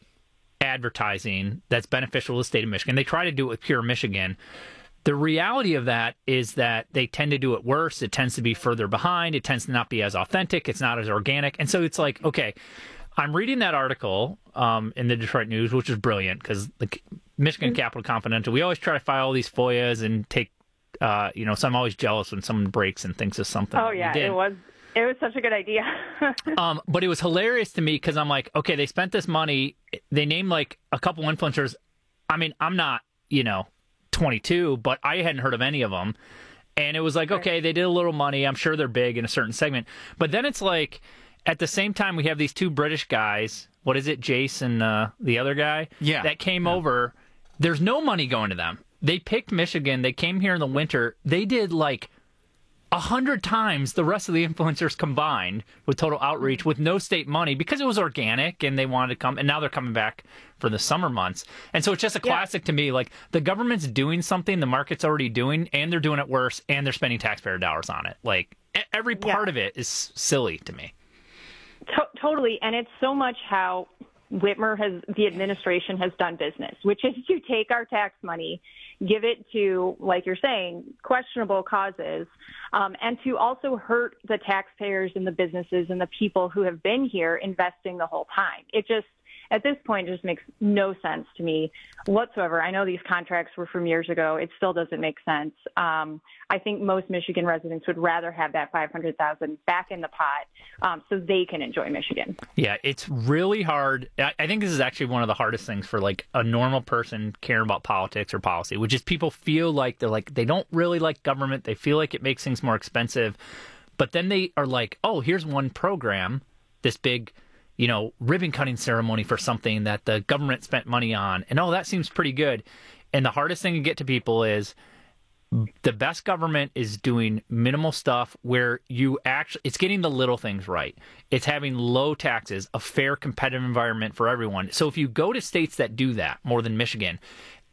S2: advertising that's beneficial to the state of Michigan. They try to do it with Pure Michigan. The reality of that is that they tend to do it worse. It tends to be further behind. It tends to not be as authentic. It's not as organic. And so it's like, okay, I'm reading that article in the Detroit News, which is brilliant because the Michigan Capital Confidential, we always try to file all these FOIAs and take, so I'm always jealous when someone breaks and thinks of something.
S8: Oh, yeah, it was such a good idea.
S2: But it was hilarious to me because I'm like, okay, they spent this money. They named like a couple influencers. I mean, I'm not, 22, but I hadn't heard of any of them. And it was like, okay, they did a little money. I'm sure they're big in a certain segment. But then it's like, at the same time, we have these two British guys. What is it, Jace and the other guy?
S1: Yeah.
S2: That came over. There's no money going to them. They picked Michigan. They came here in the winter. They did like 100 times the rest of the influencers combined with total outreach with no state money because it was organic and they wanted to come. And now they're coming back for the summer months. And so it's just a classic to me. Like, the government's doing something the market's already doing, and they're doing it worse, and they're spending taxpayer dollars on it. Like, every part of it is silly to me.
S8: Totally. And it's so much how the administration has done business, which is to take our tax money, give it to, like you're saying, questionable causes, and to also hurt the taxpayers and the businesses and the people who have been here investing the whole time. It just, at this point, just makes no sense to me whatsoever. I know these contracts were from years ago. It still doesn't make sense. I think most Michigan residents would rather have that $500,000 back in the pot so they can enjoy Michigan.
S2: Yeah, it's really hard. I think this is actually one of the hardest things for like a normal person caring about politics or policy, which is people feel like they don't really like government. They feel like it makes things more expensive. But then they are like, oh, here's one program, this big ribbon cutting ceremony for something that the government spent money on. And, oh, that seems pretty good. And the hardest thing to get to people is the best government is doing minimal stuff where it's getting the little things right. It's having low taxes, a fair competitive environment for everyone. So if you go to states that do that more than Michigan,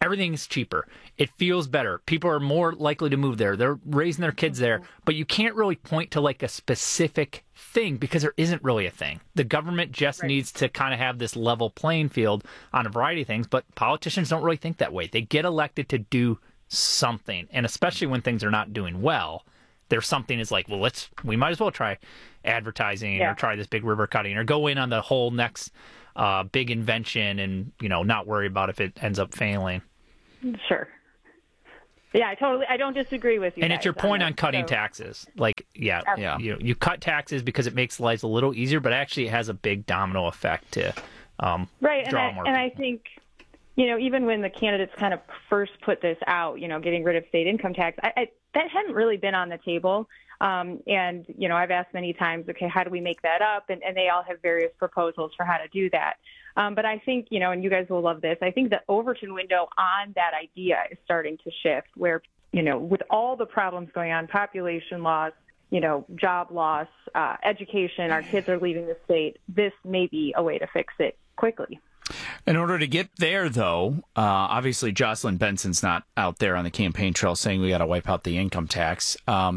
S2: everything's cheaper. It feels better. People are more likely to move there. They're raising their kids there. But you can't really point to like a specific thing because there isn't really a thing. The government just needs to kind of have this level playing field on a variety of things, but politicians don't really think that way. They get elected to do something, and especially when things are not doing well, there's something is like, well, we might as well try advertising or try this big river cutting or go in on the whole next big invention and, not worry about if it ends up failing.
S8: Sure. Yeah, I don't disagree with you.
S2: And it's your point on cutting taxes. Like, you cut taxes because it makes lives a little easier, but actually it has a big domino effect to draw more.
S8: And I think, even when the candidates kind of first put this out, getting rid of state income tax, that hadn't really been on the table. And, I've asked many times, okay, how do we make that up? And they all have various proposals for how to do that. But I think, and you guys will love this, I think the Overton window on that idea is starting to shift where, with all the problems going on, population loss, job loss, education, our kids are leaving the state, this may be a way to fix it quickly.
S1: In order to get there, though, obviously Jocelyn Benson's not out there on the campaign trail saying we got to wipe out the income tax.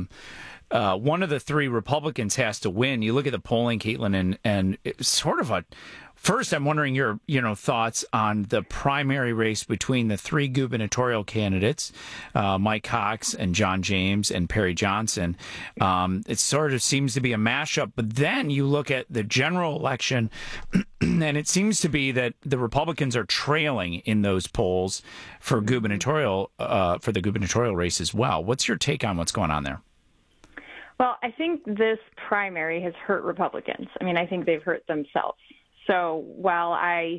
S1: One of the three Republicans has to win. You look at the polling, Caitlin, and it's sort of first, I'm wondering your thoughts on the primary race between the three gubernatorial candidates, Mike Cox and John James and Perry Johnson. It sort of seems to be a mashup, but then you look at the general election, and it seems to be that the Republicans are trailing in those polls for the gubernatorial race as well. What's your take on what's going on there?
S8: Well, I think this primary has hurt Republicans. I mean, I think they've hurt themselves. So while I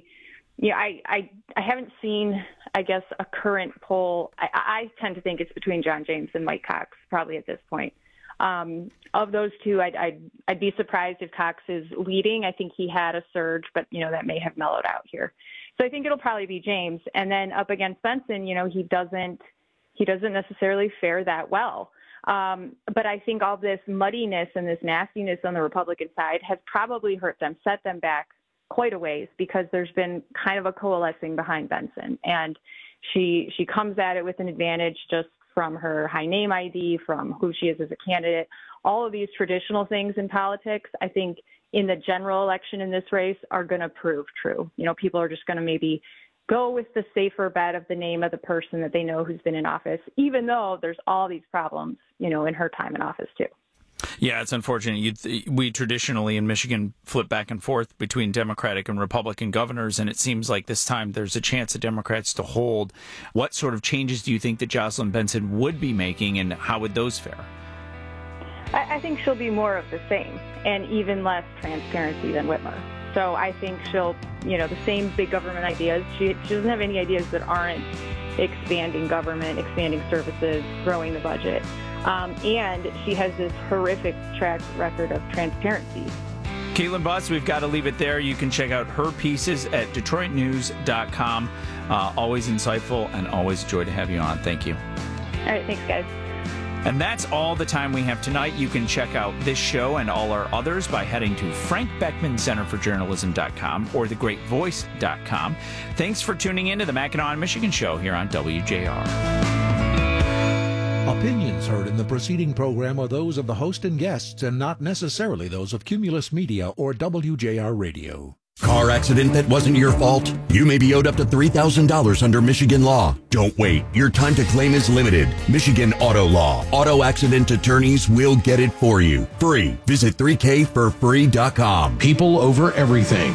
S8: haven't seen, I guess, a current poll, I tend to think it's between John James and Mike Cox, probably at this point. Of those two, I'd be surprised if Cox is leading. I think he had a surge, but, that may have mellowed out here. So I think it'll probably be James. And then up against Benson, he doesn't necessarily fare that well. But I think all this muddiness and this nastiness on the Republican side has probably hurt them, set them back quite a ways because there's been kind of a coalescing behind Benson. And she comes at it with an advantage just from her high name ID, from who she is as a candidate. All of these traditional things in politics, I think in the general election in this race are going to prove true. People are just going to maybe go with the safer bet of the name of the person that they know who's been in office, even though there's all these problems, in her time in office too.
S1: Yeah, it's unfortunate. We traditionally in Michigan flip back and forth between Democratic and Republican governors, and it seems like this time there's a chance of Democrats to hold. What sort of changes do you think that Jocelyn Benson would be making, and how would those fare?
S8: I think she'll be more of the same and even less transparency than Whitmer. So I think she'll, the same big government ideas. She doesn't have any ideas that aren't expanding government, expanding services, growing the budget. And she has this horrific track record of transparency.
S1: Caitlin Butts, we've got to leave it there. You can check out her pieces at DetroitNews.com. Always insightful and always a joy to have you on. Thank you.
S8: All right. Thanks, guys.
S1: And that's all the time we have tonight. You can check out this show and all our others by heading to Frank Beckman Center for Journalism.com or thegreatvoice.com. Thanks for tuning in to the Mackinac Michigan Show here on WJR.
S20: Opinions heard in the preceding program are those of the host and guests and not necessarily those of Cumulus Media or WJR Radio.
S3: Car accident that wasn't your fault? You may be owed up to $3,000 under Michigan law. Don't wait. Your time to claim is limited. Michigan Auto Law. Auto accident attorneys will get it for you. Free. Visit 3kforfree.com.
S20: People over everything.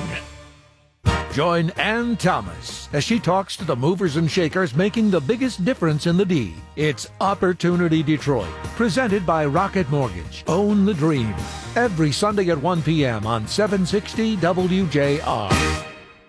S20: Join Ann Thomas as she talks to the movers and shakers making the biggest difference in the D. It's Opportunity Detroit, presented by Rocket Mortgage. Own the dream. Every Sunday at 1 p.m. on 760 WJR.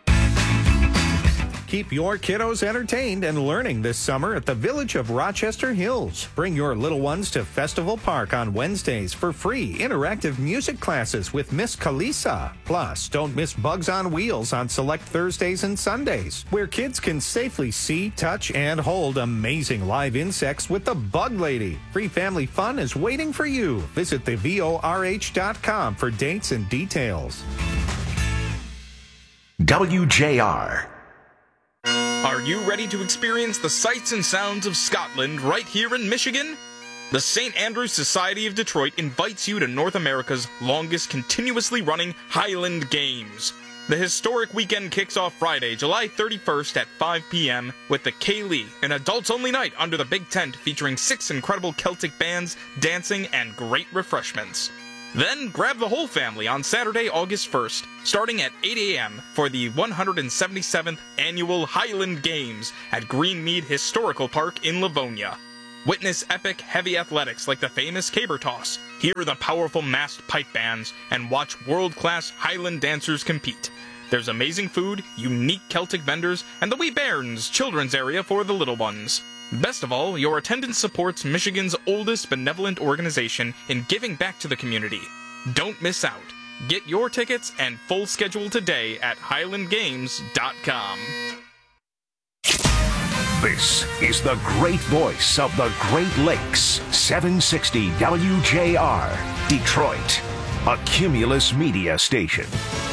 S9: Keep your kiddos entertained and learning this summer at the Village of Rochester Hills. Bring your little ones to Festival Park on Wednesdays for free interactive music classes with Miss Kalisa. Plus, don't miss Bugs on Wheels on select Thursdays and Sundays, where kids can safely see, touch, and hold amazing live insects with the Bug Lady. Free family fun is waiting for you. Visit thevorh.com for dates and details.
S3: WJR.
S25: Are you ready to experience the sights and sounds of Scotland right here in Michigan? The St. Andrews Society of Detroit invites you to North America's longest continuously running Highland Games. The historic weekend kicks off Friday, July 31st at 5 p.m. with the Ceilidh, an adults-only night under the big tent featuring 6 incredible Celtic bands, dancing, and great refreshments. Then grab the whole family on Saturday, August 1st, starting at 8 a.m. for the 177th Annual Highland Games at Greenmead Historical Park in Livonia. Witness epic, heavy athletics like the famous caber toss, hear the powerful massed pipe bands, and watch world-class Highland dancers compete. There's amazing food, unique Celtic vendors, and the Wee Bairns children's area for the little ones. Best of all, your attendance supports Michigan's oldest benevolent organization in giving back to the community. Don't miss out. Get your tickets and full schedule today at highlandgames.com.
S10: This is the great voice of the Great Lakes, 760 WJR, Detroit, a Cumulus media station.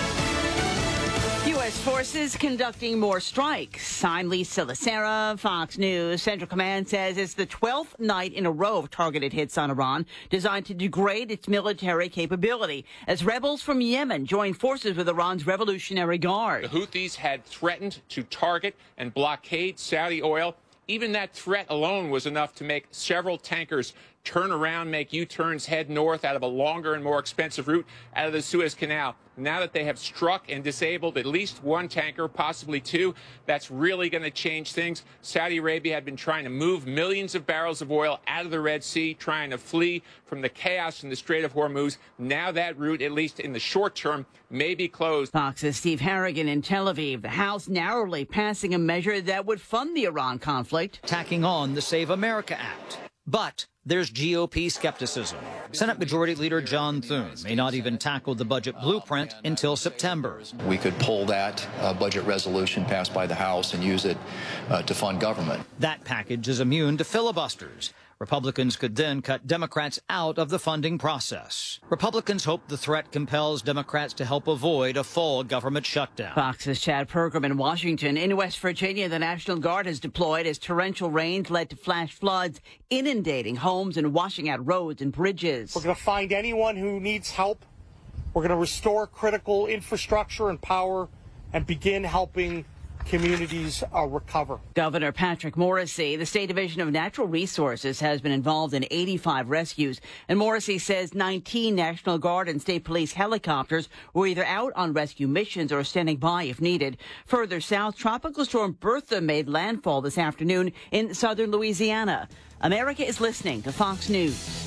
S11: U.S. forces conducting more strikes. I'm Lisa Lacera, Fox News. Central Command says it's the 12th night in a row of targeted hits on Iran designed to degrade its military capability as rebels from Yemen join forces with Iran's Revolutionary Guard.
S12: The Houthis had threatened to target and blockade Saudi oil. Even that threat alone was enough to make several tankers turn around, make U-turns, head north out of a longer and more expensive route out of the Suez Canal. Now that they have struck and disabled at least one tanker, possibly two, that's really going to change things. Saudi Arabia had been trying to move millions of barrels of oil out of the Red Sea, trying to flee from the chaos in the Strait of Hormuz. Now that route, at least in the short term, may be closed.
S11: Fox's Steve Harrigan in Tel Aviv. The House narrowly passing a measure that would fund the Iran conflict.
S13: Tacking on the Save America Act. But there's GOP skepticism. Senate Majority Leader John Thune may not even tackle the budget blueprint until September.
S19: We could pull that budget resolution passed by the House and use it to fund government.
S13: That package is immune to filibusters. Republicans could then cut Democrats out of the funding process. Republicans hope the threat compels Democrats to help avoid a full government shutdown.
S11: Fox's Chad Pergram in Washington. In West Virginia, the National Guard has deployed as torrential rains led to flash floods, inundating homes and washing out roads and bridges.
S26: We're going to find anyone who needs help. We're going to restore critical infrastructure and power and begin helping communities recover.
S11: Governor Patrick Morrisey, the State Division of Natural Resources, has been involved in 85 rescues. And Morrisey says 19 National Guard and State Police helicopters were either out on rescue missions or standing by if needed. Further south, Tropical Storm Bertha made landfall this afternoon in southern Louisiana. America is listening to Fox News.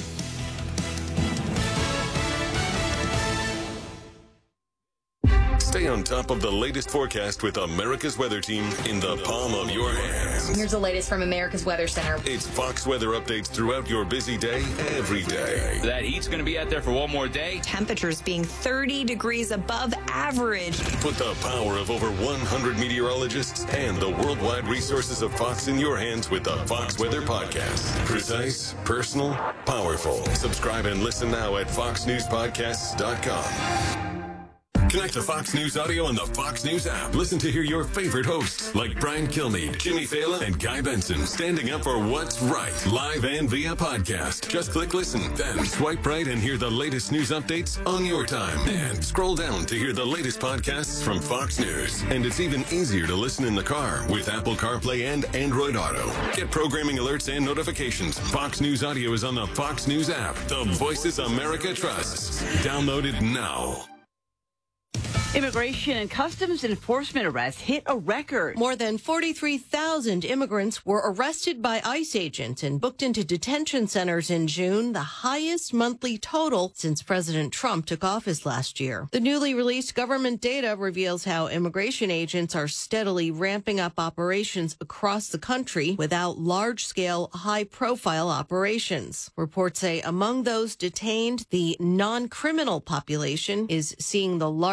S27: Stay on top of the latest forecast with America's Weather Team in the palm of your hands.
S28: Here's the latest from America's Weather Center.
S27: It's Fox weather updates throughout your busy day, every day.
S29: That heat's going to be out there for one more day.
S28: Temperatures being 30 degrees above average.
S27: Put the power of over 100 meteorologists and the worldwide resources of Fox in your hands with the Fox Weather Podcast. Precise, personal, powerful. Subscribe and listen now at foxnewspodcasts.com. Connect to Fox News Audio on the Fox News app. Listen to hear your favorite hosts like Brian Kilmeade, Jimmy Fallon, and Guy Benson standing up for what's right, live and via podcast. Just click listen, then swipe right and hear the latest news updates on your time. And scroll down to hear the latest podcasts from Fox News. And it's even easier to listen in the car with Apple CarPlay and Android Auto. Get programming alerts and notifications. Fox News Audio is on the Fox News app. The voices America trusts. Download it now.
S11: Immigration and Customs Enforcement arrests hit a record.
S30: More than 43,000 immigrants were arrested by ICE agents and booked into detention centers in June, the highest monthly total since President Trump took office last year. The newly released government data reveals how immigration agents are steadily ramping up operations across the country without large-scale, high-profile operations. Reports say among those detained, the non-criminal population is seeing the largest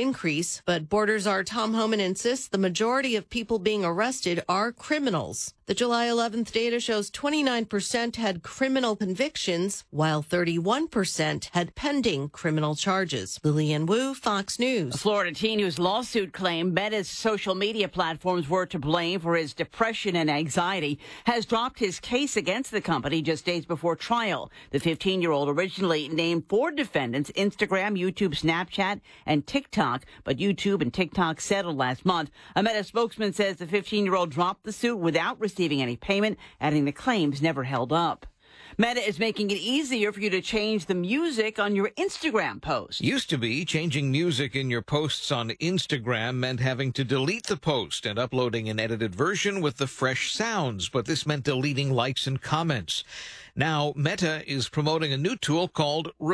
S30: increase, but Board Czar Tom Homan insists the majority of people being arrested are criminals. The July 11th data shows 29% had criminal convictions, while 31% had pending criminal charges. Lillian Wu, Fox News.
S11: A Florida teen whose lawsuit claimed Meta's social media platforms were to blame for his depression and anxiety has dropped his case against the company just days before trial. The 15-year-old originally named 4 defendants, Instagram, YouTube, Snapchat, and TikTok, but YouTube and TikTok settled last month. A Meta spokesman says the 15-year-old dropped the suit without receiving any payment, adding the claims never held up. Meta is making it easier for you to change the music on your Instagram post.
S5: Used to be changing music in your posts on Instagram meant having to delete the post and uploading an edited version with the fresh sounds, but this meant deleting likes and comments. Now, Meta is promoting a new tool called